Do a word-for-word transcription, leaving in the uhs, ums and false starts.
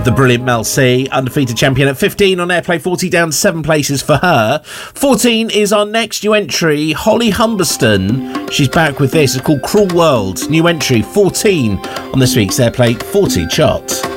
the brilliant Mel C, undefeated champion at fifteen on Airplay forty, down seven places for her. fourteen is our next new entry, Holly Humberston. She's back with this. It's called Cruel World. New entry, fourteen on this week's Airplay forty chart.